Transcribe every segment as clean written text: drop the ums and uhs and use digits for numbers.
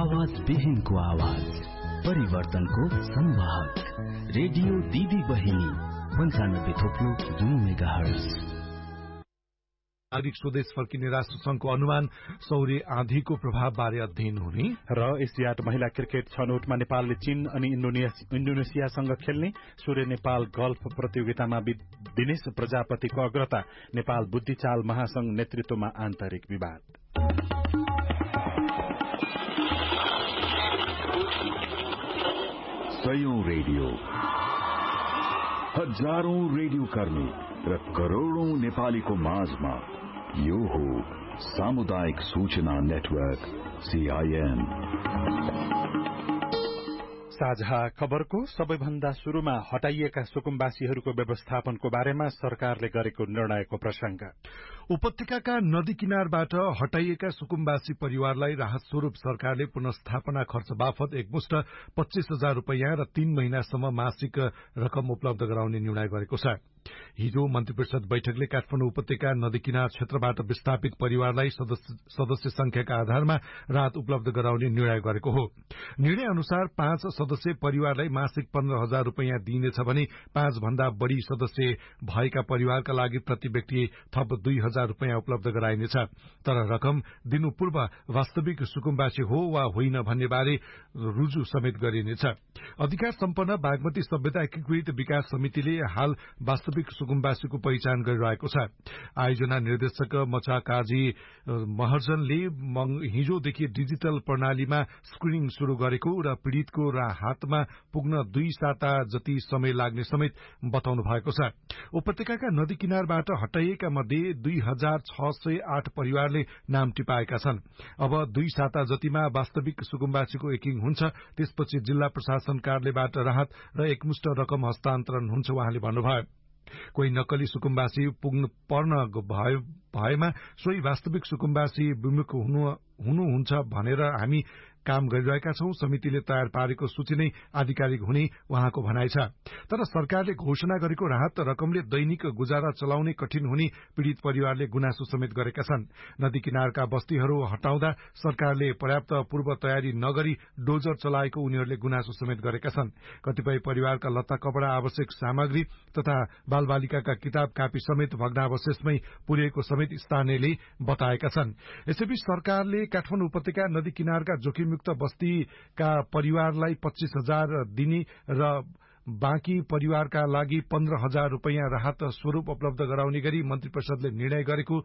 आवाज विहीनको आवाज, परिवर्तनको संवाहक, रेडियो दिदी बहिनी 95.2 मेगाहर्ज। नागरिक स्वदेश फर्किने राष्ट्रसंघको अनुमान सौर्य आँधीको प्रभावबारे अध्ययन हुने र एसियाड महिला क्रिकेट छनौटमा नेपालले चीन अनि इन्डोनेसियासँग खेल्ने। सूर्य नेपाल गल्फ प्रतियोगितामा दिनेश प्रजापतिको अग्रता। नेपाल बुद्धिचाल महासंघ नेतृत्वमा आन्तरिक विवाद। सयौं रेडियो, हजारौं रेडियो कर्मी र करोड़ौं नेपालीको माझमा यो हो सामुदायिक सूचना नेटवर्क CIN। साझा खबरको सबैभन्दा शुरूमा हटाइएका सुकुम्बासीहरूको व्यवस्थापनको बारेमा सरकारले गरेको निर्णयको प्रसंग। उपत्यकाका नदी किनारबाट हटाइएका सुकुम्बासी परिवारलाई राहत स्वरूप सरकारले पुनर्स्थापना खर्च बापत एकमुष्ट 25,000 रूपियाँ र 3 महिनासम्म मासिक रकम उपलब्ध गराउने निर्णय गरेको छ। हिजो मन्त्री परिषद बैठकले काठमाडौँ उपत्यका नदी किनार क्षेत्रबाट विस्थापित परिवारलाई सदस्य संख्याका आधारमा राहत उपलब्ध गराउने निर्णय गरेको हो। निर्णय अनुसार 5 सदस्य परिवारलाई मासिक 15,000 रूपियाँ दिइनेछ भने 5 भन्दा बढ़ी सदस्य भएका परिवारका लागि प्रति व्यक्ति थप 2,000 रूपियाँ उपलब्ध गराइनेछ। तर रकम दिनु पूर्व वास्तविक सुकुम्बासी हो वा होइन भन्ने बारे रुजु समेत गरिनेछ। अधिकार सम्पन्न बागमती सभ्यता एकीकृत विकास समितिले हाल वास्तविक सुकुम्बासीको पहिचान गरिरहेको छ। आयोजना निर्देशक मचा काजी महर्जनले हिजोदेखि डिजिटल प्रणालीमा स्क्रिनिङ शुरू गरेको र पीड़ितको हातमा पुग्न 2 साता जति समय लाग्ने समेत बताउनु भएको छ। उपत्यकाका नदी किनारबाट हटाइएका मध्ये 2,608 परिवारले नाम टिपाएका छन्। अब 2 साता जतिमा वास्तविक सुकुम्बासीको एकिङ हुन्छ। त्यसपछि जिल्ला प्रशासन कार्यालयबाट राहत र एकमुष्ट रकम हस्तान्तरण हुन्छ उहाँले भन्नुभयो। कोही नक्कली सुकुम्बासी पुग्न पर्न भएमा सोही वास्तविक सुकुम्बासी विमुख हुनुहुन्छ भनेर हामी काम गरिरहेका छौं। समितिले तयार पारेको सूची नै आधिकारिक हुने उहाँको भनाइ छ। तर सरकारले घोषणा गरेको राहत रकमले दैनिक गुजारा चलाउने कठिन हुने पीड़ित परिवारले गुनासो समेत गरेका छन्। नदी किनारका बस्तीहरू हटाउँदा सरकारले पर्याप्त पूर्व तयारी नगरी डोजर चलाएको उनीहरूले गुनासो समेत गरेका छन्। कतिपय परिवारका लत्ता कपड़ा आवश्यक सामग्री तथा बालबालिकाका किताब कापी समेत भग्नावशेषमै पुर्याएको समेत स्थानीयले बताएका छन्। यसैबीच सरकारले काठमाडौँ उपत्यका नदी किनारका जोखिमयुक्त बस्तीका परिवारलाई 25,000 दिने र बाँकी परिवारका लागि 15,000 रूपियाँ राहत स्वरूप उपलब्ध गराउने गरी मन्त्री परिषदले निर्णय गरेको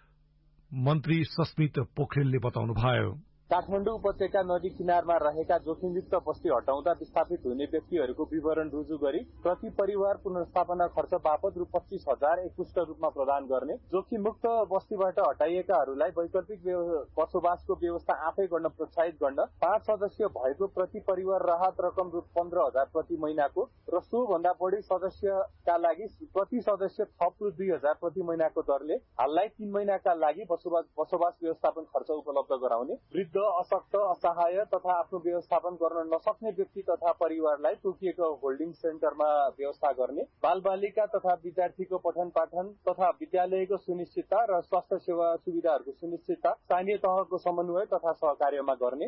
मन्त्री सस्मित पोखरेलले बताउनुभयो। काठमाडौँ उपत्यका नदी किनारमा रहेका जोखिमयुक्त बस्ती हटाउँदा विस्थापित हुने व्यक्तिहरूको विवरण रुजु गरी प्रति परिवार पुनर्स्थापना खर्च बापत रु 25,000 एकमुष्ट रूपमा प्रदान गर्ने, जोखिममुक्त बस्तीबाट हटाइएकाहरूलाई वैकल्पिक बसोबासको व्यवस्था आफै गर्न प्रोत्साहित गर्न 5 सदस्य भएको प्रति परिवार राहत रकम रु 15,000 प्रति महिनाको र सो भन्दा बढ़ी सदस्यका लागि प्रति सदस्य थप रु 2,000 प्रति महिनाको दरले हाललाई 3 महिनाका लागि बसोबास व्यवस्थापन खर्च उपलब्ध गराउने, वृद्ध अशक्त असहाय तथा आफ्नो व्यवस्थापन गर्न नसक्ने व्यक्ति तथा परिवारलाई तोकिएको होल्डिङ सेन्टरमा व्यवस्था गर्ने, बालबालिका तथा विद्यार्थीको पठन पाठन तथा विद्यालयको सुनिश्चितता र स्वास्थ्य सेवा सुविधाहरूको सुनिश्चितता स्थानीय तहको समन्वय तथा सहकार्यमा गर्ने।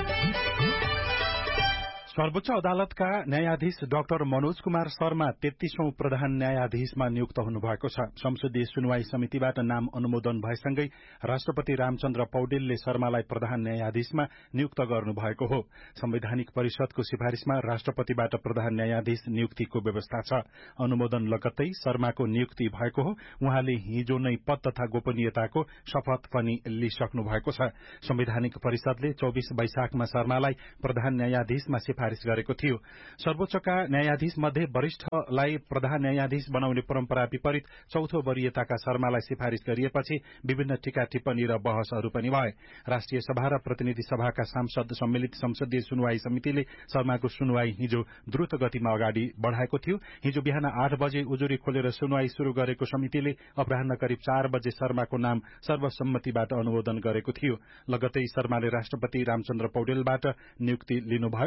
सर्वोच्च अदालतका न्यायाधीश डाक्टर मनोज कुमार शर्मा 33औं प्रधान न्यायाधीशमा नियुक्त हुनुभएको छ। संसदीय सुनवाई समितिबाट नाम अनुमोदन भएसँगै राष्ट्रपति रामचन्द्र पौडेलले शर्मालाई प्रधान न्यायाधीशमा नियुक्त गर्नुभएको हो। संवैधानिक परिषदको सिफारिशमा राष्ट्रपतिबाट प्रधान न्यायाधीश नियुक्तिको व्यवस्था छ। अनुमोदन लगत्तै शर्माको नियुक्ति भएको हो। उहाँले हिजो नै पद तथा गोपनीयताको शपथ पनि लिइसक्नु भएको छ। संवैधानिक परिषदले 24 वैशाखमा शर्मालाई प्रधान न्यायाधीशमा सिफारिश गरेको थियो। सर्वोच्चका न्यायाधीश मध्ये वरिष्ठलाई प्रधान न्यायाधीश बनाउने परम्परा विपरीत चौथो वरियताका शर्मालाई सिफारिश गरिएपछि विभिन्न टीका टिप्पणी र बहसहरू पनि भए। राष्ट्रिय सभा र प्रतिनिधि सभाका सांसद सम्मिलित संसदीय सुनवाई समितिले शर्माको सुनवाई हिजो द्रुत गतिमा अगाडि बढ़ाएको थियो। हिजो बिहान 8 बजे उजुरी खोलेर सुनवाई शुरू गरेको समितिले अपराह्न करिब 4 बजे शर्माको नाम सर्वसम्मतिबाट अनुमोदन गरेको थियो। लगत्तै शर्माले राष्ट्रपति रामचन्द्र पौडेलबाट नियुक्ति लिनुभयो। शपथ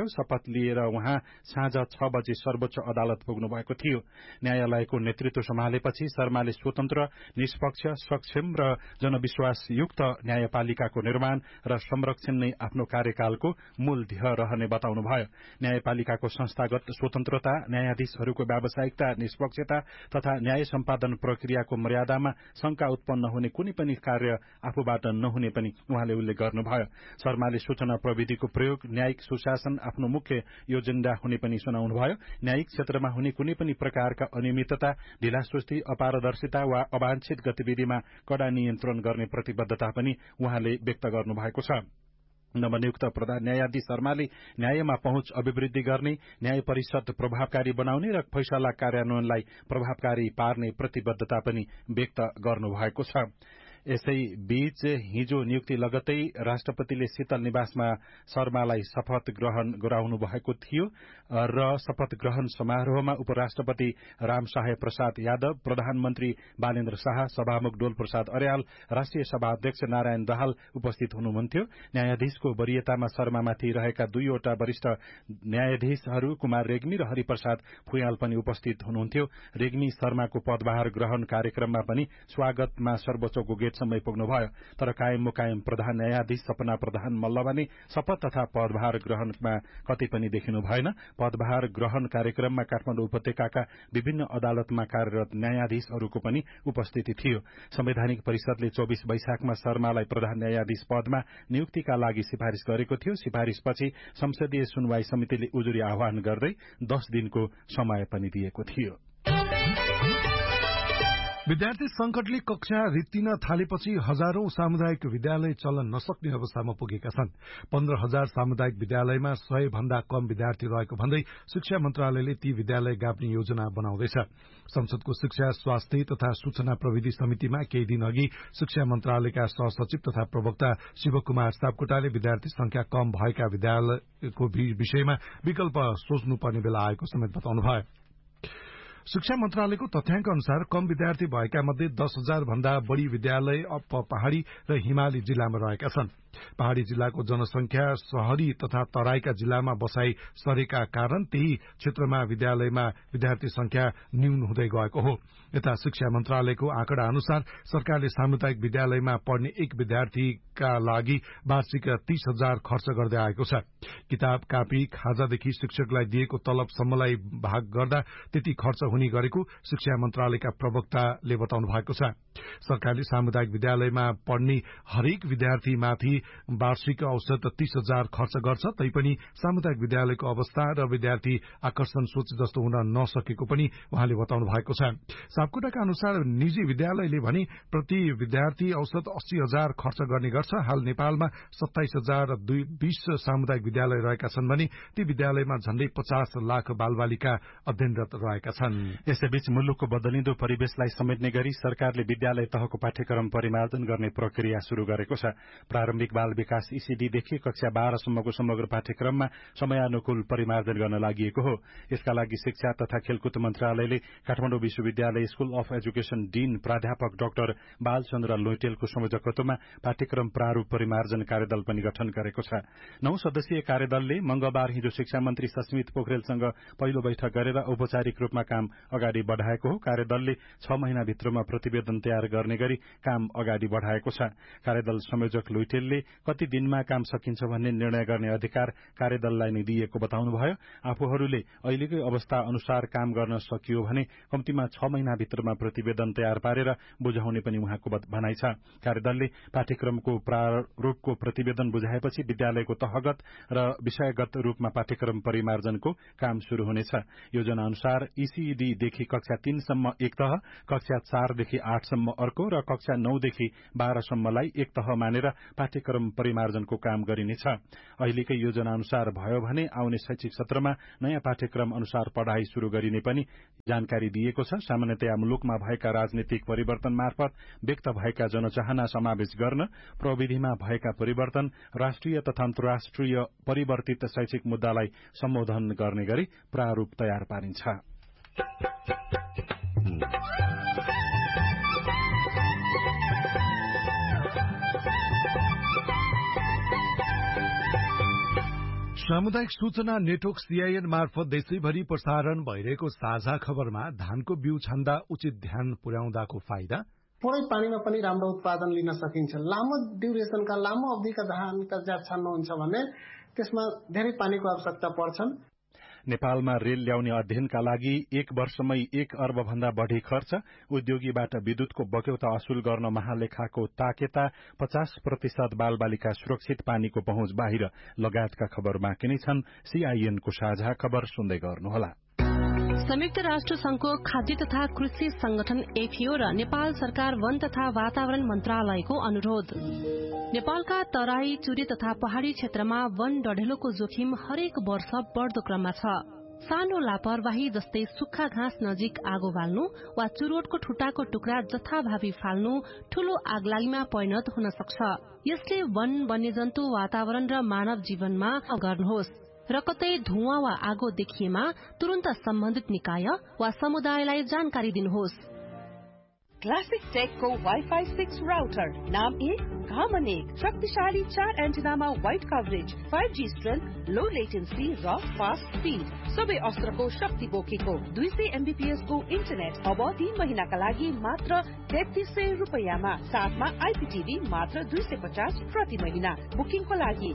शपथ लिएर उहाँ साँझ 6 बजे सर्वोच्च अदालत पुग्नु भएको थियो। न्यायालयको नेतृत्व सम्हालेपछि शर्माले स्वतन्त्र, निष्पक्ष, सक्षम र जनविश्वासयुक्त न्यायपालिकाको निर्माण र संरक्षण नै आफ्नो कार्यकालको मूल ध्येय रहने बताउनुभयो। न्यायपालिकाको संस्थागत स्वतन्त्रता, न्यायाधीशहरूको व्यावसायिकता, निष्पक्षता तथा न्याय सम्पादन प्रक्रियाको मर्यादामा शंका उत्पन्न हुने कुनै पनि कार्य आफूबाट नहुने पनि उहाँले उल्लेख गर्नुभयो। शर्माले सूचना प्रविधिको प्रयोग, न्यायिक सुशासन आफ्नो मुख्य एजेण्डा हुने पनि सुनाउनुभयो। न्यायिक क्षेत्रमा हुने कुनै पनि प्रकारका अनियमितता, ढिलासुस्ती, अपारदर्शिता वा अवांछित गतिविधिमा कड़ा नियन्त्रण गर्ने प्रतिबद्धता पनि उहाँले व्यक्त गर्नुभएको छ। नवनियुक्त प्रधान न्यायाधीश शर्माले न्यायमा पहुँच अभिवृद्धि गर्ने, न्याय परिषद प्रभावकारी बनाउने र फैसला कार्यान्वयनलाई प्रभावकारी पार्ने प्रतिबद्धता पनि व्यक्त गर्नुभएको छ। यसैबीच हिजो नियुक्ति लगतै राष्ट्रपतिले शीतल निवासमा शर्मालाई शपथ ग्रहण गराउनु भएको थियो र शपथ ग्रहण समारोहमा उपराष्ट्रपति रामसहाय प्रसाद यादव, प्रधानमन्त्री बालेन्द्र शाह, सभामुख डोल प्रसाद अर्याल, राष्ट्रिय सभा अध्यक्ष नारायण दाहाल उपस्थित हुनुहुन्थ्यो। न्यायाधीशको वरियतामा शर्मामाथि रहेका 2 वटा वरिष्ठ न्यायाधीशहरू कुमार रेग्मी र हरिप्रसाद फुयाल पनि उपस्थित हुनुहुन्थ्यो। रेग्मी शर्माको पदभार ग्रहण कार्यक्रममा पनि स्वागतमा सर्वोच्चको गेटसम्म पुग्नुभयो। तर कायम मुकायम प्रधान न्यायाधीश सपना प्रधान मल्ल भने शपथ तथा पदभार ग्रहणमा कतै पनि देखिनु भएन। पदभार ग्रहण कार्यक्रममा काठमाडौँ उपत्यकाका विभिन्न अदालतमा कार्यरत न्यायाधीशहरूको पनि उपस्थिति थियो। संवैधानिक परिषदले 24 वैशाखमा शर्मालाई प्रधान न्यायाधीश पदमा नियुक्तिका लागि सिफारिश गरेको थियो। सिफारिशपछि संसदीय सुनवाई समितिले उजुरी आह्वान गर्दै 10 दिनको समय पनि दिएको थियो। विद्यार्थी संकटले कक्षा रित्तिन थालेपछि हजारौं सामुदायिक विद्यालय चल्न नसक्ने अवस्थामा पुगेका छन्। 15,000 सामुदायिक विद्यालयमा 100 भन्दा कम विद्यार्थी रहेको भन्दै शिक्षा मन्त्रालयले ती विद्यालय गाप्ने योजना बनाउँदैछ। संसदको शिक्षा, स्वास्थ्य तथा सूचना प्रविधि समितिमा केही दिन अघि शिक्षा मन्त्रालयका सहसचिव तथा प्रवक्ता शिवकुमार सापकोटाले विद्यार्थी संख्या कम भएका विद्यालयको विषयमा विकल्प सोच्नुपर्ने बेला आएको समेत बताउनुभयो। शिक्षा मन्त्रालयको तथ्याङ्क अनुसार कम विद्यार्थी भएका मध्ये 10,000 भन्दा बढ़ी विद्यालय पहाड़ी र हिमाली जिल्लामा रहेका छन्। पहाड़ी जिल्लाको जनसंख्या शहरी तथा तराईका जिल्लामा बसाई सरेका कारण त्यही क्षेत्रमा विद्यालयमा विद्यार्थी संख्या न्यून हुँदै गएको हो। यता शिक्षा मन्त्रालयको आँकडा अनुसार सरकारले सामुदायिक विद्यालयमा पढ्ने एक विद्यार्थीका लागि वार्षिक 30,000 खर्च गर्दै आएको छ। किताब, कापी, खाजादेखि शिक्षकलाई दिएको तलबसम्मलाई भाग गर्दा त्यति खर्च हुने गरेको शिक्षा मन्त्रालयका प्रवक्ताले बताउनु भएको छ। सरकारले सामुदायिक विद्यालयमा पढ्ने हरेक विद्यार्थीमाथि वार्षिक औसत 30,000 खर्च गर्छ। तैपनि सामुदायिक विद्यालयको अवस्था र विद्यार्थी आकर्षण सोचे जस्तो हुन नसकेको पनि उहाँले बताउनु भएको छ। सापकोटाका अनुसार निजी विद्यालयले भने प्रति विद्यार्थी औसत 80,000 खर्च गर्ने गर्छ। हाल नेपालमा 27,020 सामुदायिक विद्यालय रहेका छन् भने ती विद्यालयमा झण्डै 50 लाख बालबालिका अध्ययनरत रहेका छन्। यसैबीच मुलुकको बदलिँदो परिवेशलाई समेट्ने गरी सरकारले विद्यालय तहको पाठ्यक्रम परिमार्जन गर्ने प्रक्रिया शुरू गरेको छ। प्रारम्भिक बाल विकास ईसीडीदेखि कक्षा 12 सम्मको समग्र पाठ्यक्रममा समयानुकूल परिमार्जन गर्न लागि हो। यसका लागि शिक्षा तथा खेलकुद मन्त्रालयले काठमाडौँ विश्वविद्यालय स्कूल अफ एजुकेशन डीन प्राध्यापक डाक्टर बालचन्द्र लोइटेलको संयोजकत्वमा पाठ्यक्रम प्रारूप परिमार्जन कार्यदल पनि गठन गरेको छ। 9 सदस्यीय कार्यदलले मंगलबार हिजो शिक्षा मन्त्री सस्मित पोखरेलसँग पहिलो बैठक गरेर औपचारिक रूपमा काम अगाडि बढ़ाएको हो। कार्यदलले 6 महिनाभित्रमा प्रतिवेदन तयार गर्ने गरी काम अगाडि बढ़ाएको छ। कार्यदल संयोजक लोइटेलले कति दिनमा काम सकिन्छ भन्ने निर्णय गर्ने अधिकार कार्यदललाई नै दिएको बताउनुभयो। आफूहरूले अहिलेकै अवस्था अनुसार काम गर्न सकियो भने कम्तीमा 6 महिनाभित्रमा प्रतिवेदन तयार पारेर बुझाउने पनि उहाँको भनाइ छ। कार्यदलले पाठ्यक्रमको प्रारूपको प्रतिवेदन बुझाएपछि विद्यालयको तहगत र विषयगत रूपमा पाठ्यक्रम परिमार्जनको काम शुरू हुनेछ। योजना अनुसार ईसीडीदेखि कक्षा 3 सम्म एक तह, कक्षा 4 देखि 8 सम्म अर्को र कक्षा 9 देखि 12 सम्मलाई एक तह मानेर पाठ्यक्रम परिमार्जनको काम गरिनेछ। अहिलेकै योजना अनुसार भयो भने आउने शैक्षिक सत्रमा नयाँ पाठ्यक्रम अनुसार पढ़ाई शुरू गरिने पनि जानकारी दिएको छ। सामान्यतया मुलुकमा भएका राजनीतिक परिवर्तन मार्फत व्यक्त भएका जनचाहना समावेश गर्न प्रविधिमा भएका परिवर्तन, राष्ट्रिय तथा अन्तर्राष्ट्रिय परिवर्तित शैक्षिक मुद्दालाई सम्बोधन गर्ने गरी प्रारूप तयार पारिन्छ। सामुदायिक सूचना नेटवर्क सीआईएन मार्फत देशैभरि प्रसारण भइरहेको साझा खबरमा धानको बिउ छान्दा उचित ध्यान पुर्याउँदाको फाइदा, थोरै पानीमा पनि राम्रो उत्पादन लिन सकिन्छ। लामो ड्युरेसनका लामो अवधिका धानका जात छान्नुहुन्छ भने त्यसमा धेरै पानीको आवश्यकता पर्छन्। नेपालमा रेल ल्याउने अध्ययनका लागि 1 वर्षमै 1 अर्ब भन्दा बढ़ी खर्च, उद्योगीबाट विद्युतको बक्यौता असुल गर्न महालेखाको ताकेता, 50% बालबालिका सुरक्षित पानीको पहुँच बाहिर लगायतका खबर बाँकी नै छन्। सीआईएनको साझा खबर सुन्दै गर्नुहोला। संयुक्त राष्ट्र संघको खाद्य तथा कृषि संगठन एफएओ र नेपाल सरकार वन तथा वातावरण मन्त्रालयको अनुरोध। नेपालका तराई, चुरे तथा पहाड़ी क्षेत्रमा वन डढेलोको जोखिम हरेक वर्ष बढ़दो क्रममा छ। सानो लापरवाही जस्तै सुक्खा घाँस नजिक आगो बाल्नु वा चुरोटको ठुटाको टुक्रा जथाभावी फाल्नु ठूलो आगलागीमा परिणत हुन सक्छ। यसले वन, वन्यजन्तु, वातावरण र मानव जीवनमा गर्नुहोस् र कतै धुवाँ वा आगो देखिएमा तुरन्त सम्बन्धित निकाय वा समुदायलाई जानकारी दिनुहोस्। क्लासिक टेकको वाइफाई 6 राउटर नाम 1 घामन 1 शक्तिशाली 4 एन्टिनामा वाइड कभरेज, 5G स्ट्रेन्थ, लो लेटेन्सी र फास्ट स्पीड, सबै अस्त्रको शक्ति बोकेको 200 MBPS को इन्टरनेट अब 3 महिनाका लागि मात्र 3300 रुपैयाँमा, साथमा आइपीटीभी मात्र 250 प्रति महिना। बुकिङको लागि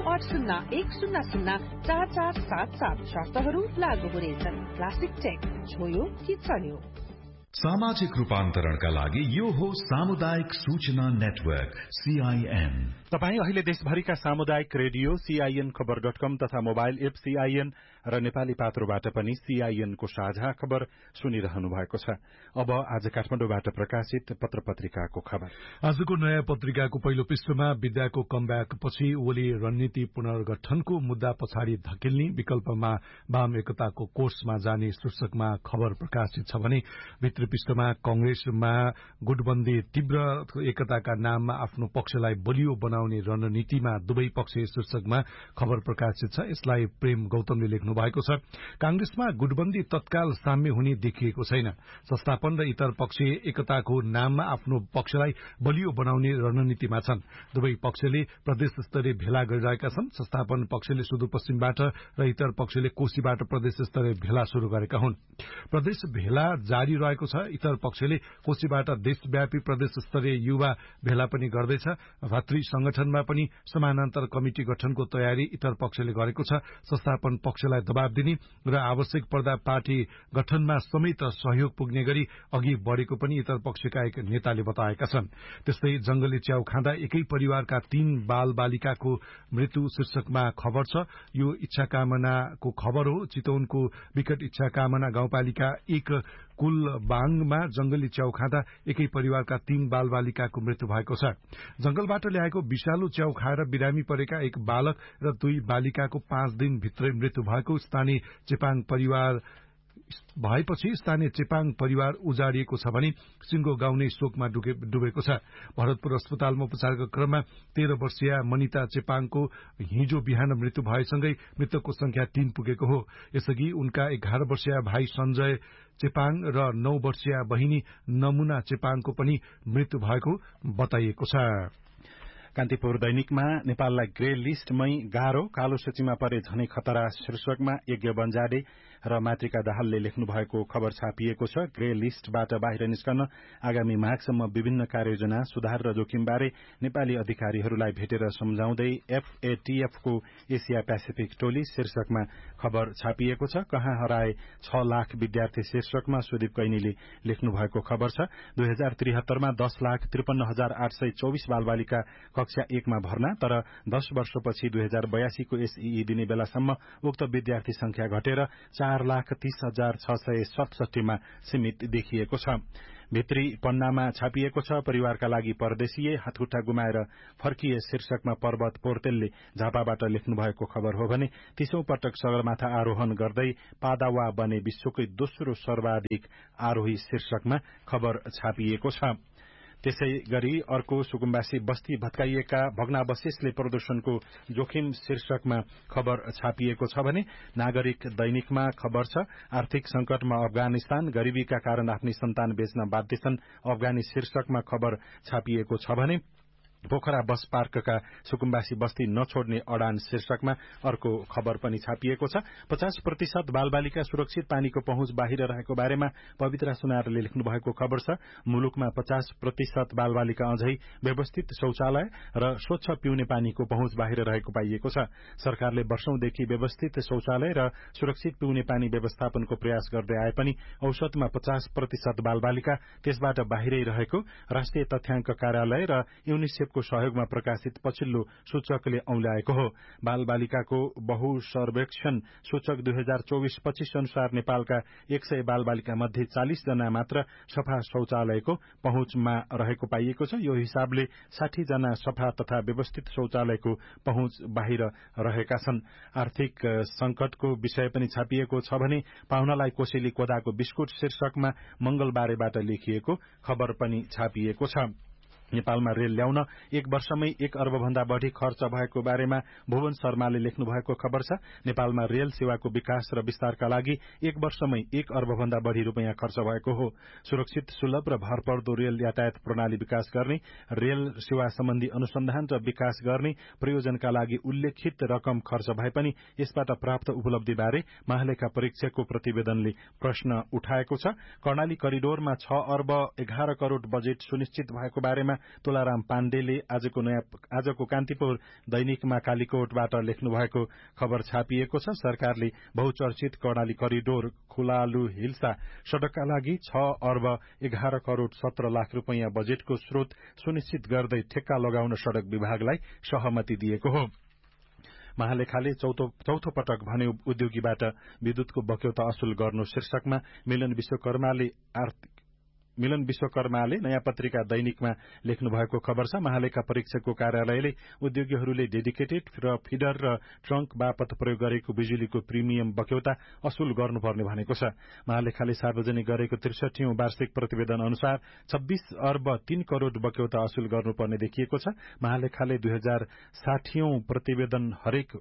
9801004477 शर्तहरू लागू हुनेछन्। क्लासिक टेक, छोयो कि चल्यो। सामाजिक रूपान्तरणका लागि यो हो सामुदायिक सूचना नेटवर्क सीआईएन। तपाई अहिले देशभरिका सामुदायिक रेडियो सीआईएन खबर.com तथा मोबाइल एप सीआईएन र नेपाली पात्रोबाट पनि सीआईएन को साझा खबर सुनिरहनु भएको छ। अब आज काठमाडौँबाट प्रकाशित पत्र पत्रिकाको खबर। आजको नयाँ पत्रिकाको पहिलो पृष्ठमा विद्याको कमब्याकपछि ओली रणनीति पुनर्गठनको मुद्दा पछाडि धकेल्ने विकल्पमा वाम एकताको कोर्समा जाने शीर्षकमा खबर प्रकाशित छ भने भित्री पृष्ठमा कंग्रेसमा गुटबन्दी तीव्र एकताका नाममा आफ्नो पक्षलाई बलियो बनाउने रणनीतिमा दुवै पक्ष शीर्षकमा खबर प्रकाशित छ। यसलाई प्रेम गौतमले लेख्नु भएको छ। कांग्रेसमा गुटबन्दी तत्काल साम्य हुने देखिएको छैन। संस्थापन र इतर पक्ष एकताको नाममा आफ्नो पक्षलाई बलियो बनाउने रणनीतिमा छन्। दुवै पक्षले प्रदेश स्तरीय भेला गरिरहेका छन्। संस्थापन पक्षले सुदूरपश्चिमबाट र इतर पक्षले कोशीबाट प्रदेश स्तरीय भेला शुरू गरेका हुन्। प्रदेश भेला जारी रहेको छ। इतर पक्षले कोशीबाट देशव्यापी प्रदेश स्तरीय युवा भेला पनि गर्दैछ। भातृ संगठनमा पनि समानान्तर कमिटी गठनको तयारी इतर पक्षले गरेको छ। संस्थापन पक्षलाई दबाव दिने र आवश्यक पर्दा पार्टी गठनमा समेत सहयोग पुग्ने गरी अघि बढ़ेको पनि इतर पक्षका एक नेताले बताएका छन्। त्यस्तै जंगली च्याउ खाँदा एकै परिवारका 3 बाल बालिकाको मृत्यु शीर्षकमा खबर छ। यो इच्छा कामनाको खबर हो। चितवनको विकट इच्छा कामना गाउँपालिका 1 कुलबाङमा जंगली च्याउ खाँदा एकै परिवारका 3 बाल बालिकाको मृत्यु भएको छ। जंगलबाट ल्याएको विषालु च्याउ खाएर बिरामी परेका 1 बालक र 2 बालिकाको 5 दिन भित्रै मृत्यु भएको स्थानीय चेपाङ परिवार उजाडिएको छ भने सिंगो गाउँ नै शोकमा डुबेको छ। भरतपुर अस्पतालमा उपचारका क्रममा 13 वर्षीय मनिता चेपाङको हिजो बिहान मृत्यु भएसँगै मृतकको संख्या 3 पुगेको हो। यसअघि उनका 11 वर्षीय भाइ सञ्जय चेपाङ र 9 वर्षीय बहिनी नमुना चेपाङको पनि मृत्यु भएको बताइएको छ। कान्तिपुर दैनिकमा नेपाललाई ग्रे लिस्टमै गाह्रो, कालो सूचीमा परे झनै खतरा शीर्षकमा यज्ञ बन्जाडे र मातृका दाहालले लेख्नु भएको खबर छापिएको छ। ग्रे लिस्टबाट बाहिर निस्कन आगामी माघसम्म विभिन्न कार्ययोजना, सुधार र जोखिमबारे नेपाली अधिकारीहरूलाई भेटेर सम्झाउँदै एफएटीएफको एसिया पेसिफिक टोली शीर्षकमा खबर छापिएको छ। कहाँ हराए 6 लाख विद्यार्थी शीर्षकमा सुदीप कैनीले लेख्नु भएको खबर छ। 2073 मा 10,53,824 बालबालिका कक्षा 1 मा भर्ना, तर 10 वर्षपछि 2082 को एसईई दिने बेलासम्म उक्त विद्यार्थी संख्या घटेर 4,30,667 मा सीमित देखिएको छ। भित्री पन्नामा छापिएको छ। परिवारका लागि परदेशीय हातखुट्टा गुमाएर फर्किए शीर्षकमा पर्वत पोर्तेलले झापाबाट लेख्नु भएको खबर हो भने 30औं पटक सगरमाथा आरोहण गर्दै पादावा बने विश्वकै दोस्रो सर्वाधिक आरोही शीर्षकमा खबर छापिएको छ। त्यसै गरी अर्को सुकुम्बासी बस्ती भत्काइएका भग्नावशेषले प्रदूषणको जोखिम शीर्षकमा खबर छापिएको छ भने नागरिक दैनिकमा खबर छ। आर्थिक संकटमा अफगानिस्तान, गरीबीका कारण आफ्नी सन्तान बेच्न बाध्य छन् अफगानी शीर्षकमा खबर छापिएको छ भने पोखरा बस पार्कका सुकुम्बासी बस्ती नछोड्ने अडान शीर्षकमा अर्को खबर पनि छापिएको छ। 50% बालबालिका सुरक्षित पानीको पहुँच बाहिर रहेको बारेमा पवित्रा सुनारले लेख्नु भएको खबर छ। मुलुकमा 50% बालबालिका अझै व्यवस्थित शौचालय र स्वच्छ पिउने पानीको पहुँच बाहिर रहेको पाइएको छ। सरकारले वर्षौंदेखि व्यवस्थित शौचालय र सुरक्षित पिउने पानी व्यवस्थापनको प्रयास गर्दै आए पनि औसतमा 50% बालबालिका त्यसबाट बाहिरै रहेको राष्ट्रिय तथ्याङ्क कार्यालय र युनिसेफ को सहयोगमा प्रकाशित पछिल्लो सूचकले औल्याएको हो। बालबालिकाको बहुसर्वेक्षण सूचक 2024-25 अनुसार नेपालका 100 बालबालिका मध्ये 40 जना मात्र सफा शौचालयको पहुँचमा रहेको पाइएको छ। यो हिसाबले 60 जना सफा तथा व्यवस्थित शौचालयको पहुँच बाहिर रहेका छन्। आर्थिक संकटको विषय पनि छापिएको छ भने पाहुनालाई कोसेली कोदाको बिस्कुट शीर्षकमा मंगलबारेबाट लेखिएको खबर पनि छापिएको छ। नेपालमा रेल ल्याउन 1 वर्षमै 1 अर्ब भन्दा बढ़ी खर्च भएको बारेमा भुवन शर्माले लेख्नु भएको खबर छ। नेपालमा रेल सेवाको विकास र विस्तारका लागि 1 वर्षमै 1 अर्ब भन्दा बढ़ी रुपैयाँ खर्च भएको हो। सुरक्षित, सुलभ र भरपर्दो रेल यातायात प्रणाली विकास गर्ने, रेल सेवा सम्बन्धी अनुसन्धान र विकास गर्ने प्रयोजनका लागि उल्लेखित रकम खर्च भए पनि यसबाट प्राप्त उपलब्धि बारे महालेखा परीक्षकको प्रतिवेदनले प्रश्न उठाएको छ। कर्णाली करिडोरमा 6 अर्ब 11 करोड़ बजेट सुनिश्चित भएको बारेमा तुलाराम पाण्डेले आजको कान्तिपुर दैनिकमा कालीकोटबाट लेख्नु भएको खबर छापिएको छ। सरकारले बहुचर्चित कर्णाली करिडोर खुलालु हिल्सा सड़कका लागि 6 अर्ब 11 करोड़ 17 लाख रुपैयाँ बजेटको स्रोत सुनिश्चित गर्दै ठेक्का लगाउन सड़क विभागलाई सहमति दिएको हो। महालेखाले चौथो पटक भन्यो उद्योगीबाट विद्युतको बक्यौता असुल गर्नु शीर्षकमा मिलन विश्वकर्माले नयाँ पत्रिका दैनिकमा लेख्नु भएको खबर छ। महालेखा परीक्षकको कार्यालयले उद्योगीहरूले डेडिकेटेड र फिडर र ट्रंक बापत प्रयोग गरेको बिजुलीको प्रिमियम बक्यौता असुल गर्नुपर्ने भनेको छ। महालेखाले सार्वजनिक गरेको 63औं वार्षिक प्रतिवेदन अनुसार 26 अर्ब 3 करोड़ बक्यौता असुल गर्नुपर्ने देखिएको छ। महालेखाले 2060औं प्रतिवेदन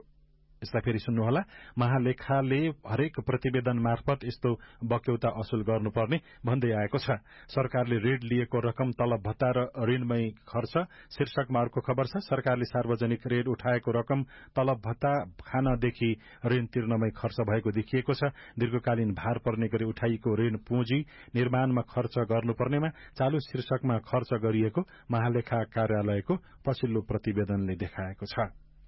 महालेखाले हरेक प्रतिवेदन मार्फत यस्तो बक्यौता असुल गर्नुपर्ने भन्दै आएको छ। सरकारले ऋण लिएको रकम तलब भत्ता र ऋणमय खर्च शीर्षकमा अर्को खबर छ। सरकारले सार्वजनिक ऋण उठाएको रकम तलब भत्ता खानदेखि ऋण तिर्नमै खर्च भएको देखिएको छ। दीर्घकालीन भार पर्ने गरी उठाइएको ऋण पुँजी निर्माणमा खर्च गर्नुपर्नेमा चालू शीर्षकमा खर्च गरिएको महालेखा कार्यालयको पछिल्लो प्रतिवेदनले देखाएको छ।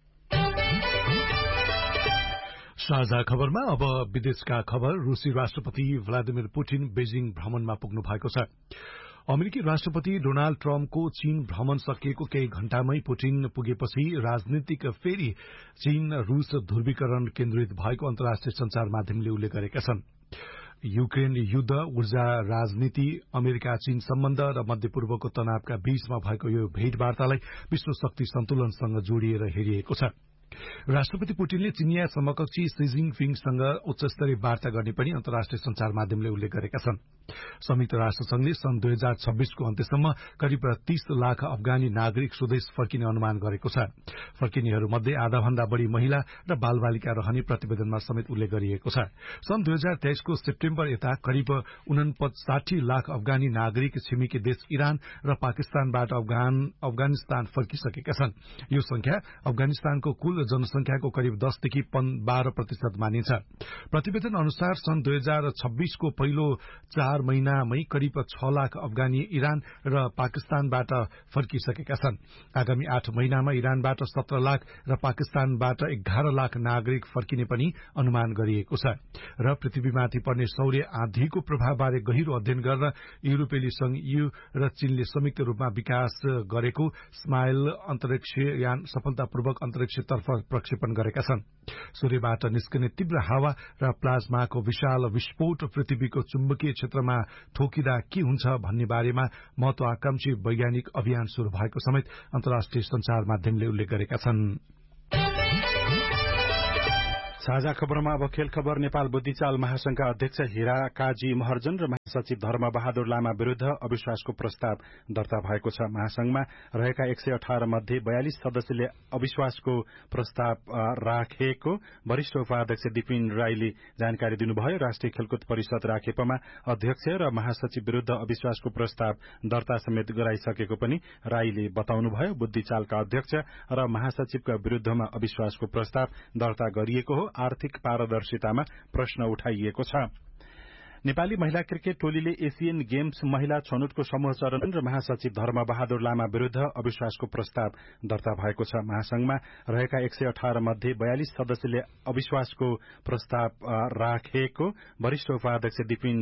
साझा खबरमा अब विदेशका खबर। रूसी राष्ट्रपति भ्लादिमिर पुटिन बेजिङ भ्रमणमा पुग्नु भएको छ। अमेरिकी राष्ट्रपति डोनाल्ड ट्रम्पको चीन भ्रमण सकिएको केही घण्टामै पुटिन पुगेपछि राजनीतिक फेरि चीन रूस ध्रुवीकरण केन्द्रित भएको अन्तर्राष्ट्रिय संचार माध्यमले उल्लेख गरेका छन्। युक्रेन युद्ध, ऊर्जा राजनीति, अमेरिका चीन सम्बन्ध र मध्यपूर्वको तनावका बीचमा भएको यो भेटवार्तालाई विश्व शक्ति सन्तुलनसँग जोडिएर हेरिएको छ। राष्ट्रपति पुटिनले चिनिया समकक्षी सी जिनपिङसँग उच्चस्तरीय वार्ता गर्ने पनि अन्तर्राष्ट्रिय संचार माध्यमले उल्लेख गरेका छन्। संयुक्त राष्ट्रसंघले सन् 2026 को अन्त्यसम्म करिब 30 लाख अफगानी नागरिक स्वदेश फर्किने अनुमान गरेको छ। फर्किनेहरूमध्ये आधाभन्दा बढ़ी महिला र बालबालिका रहने प्रतिवेदनमा समेत उल्लेख गरिएको छ। सन् 2023 को सेप्टेम्बर यता करिब 59 लाख अफगानी नागरिक छिमेकी देश इरान र पाकिस्तानबाट अफगानिस्तान फर्किसकेका छन्। यो संख्या अफगानिस्तानको कुल जनसंख्याको करिब 10 देखि 12% मानिन्छ। प्रतिवेदन अनुसार सन् 2026 को पहिलो 4 महिनामै करिब 6 लाख अफगानी इरान र पाकिस्तानबाट फर्किसकेका छन्। आगामी 8 महिनामा इरानबाट 17 लाख र पाकिस्तानबाट 11 लाख नागरिक फर्किने पनि अनुमान गरिएको छ। र पृथ्वीमाथि पर्ने सौर्य आँधीको प्रभावबारे गहिरो अध्ययन गर्न युरोपेली संघ EU र चीनले संयुक्त रूपमा विकास गरेको स्माइल अन्तरिक्ष यान सफलतापूर्वक अन्तरिक्षतर्फ प्रक्षेपण गरेका छन्। सूर्यबाट निस्कने तीव्र हावा र प्लाज्माको विशाल विस्फोट पृथ्वीको चुम्बकीय क्षेत्रमा ठोकिँदा के हुन्छ भन्ने बारेमा महत्वाकांक्षी वैज्ञानिक अभियान शुरू भएको समेत अन्तर्राष्ट्रिय संचार माध्यमले उल्लेख गरेका छन्। साझा खबरमा अब खेल खबर। नेपाल बुद्धिचाल महासंघका अध्यक्ष हिरा काजी महर्जन र महासचिव धर्म बहादुर लामा विरूद्ध अविश्वासको प्रस्ताव दर्ता भएको छ। महासंघमा रहेका 118 मध्ये 42 सदस्यले अविश्वासको प्रस्ताव राखेको वरिष्ठ उपाध्यक्ष दिपिन राईले जानकारी दिनुभयो। राष्ट्रिय खेलकुद परिषद राखेपमा अध्यक्ष र महासचिव विरूद्ध अविश्वासको प्रस्ताव दर्ता समेत गराइसकेको पनि राईले बताउनुभयो। बुद्धिचालका अध्यक्ष र महासचिवका विरूद्धमा अविश्वासको प्रस्ताव दर्ता गरिएको हो। आर्थिक पारदर्शितामा प्रश्न उठाइएको छ। नेपाली महिला क्रिकेट टोलीले एशियन गेम्स महिला छनौटको समूह चरण र महासचिव धर्म बहादुर लामा विरूद्ध अविश्वासको प्रस्ताव दर्ता भएको छ। महासंघमा रहेका 118 मध्ये 42 सदस्यले अविश्वासको प्रस्ताव राखेको वरिष्ठ उपाध्यक्ष दिपिन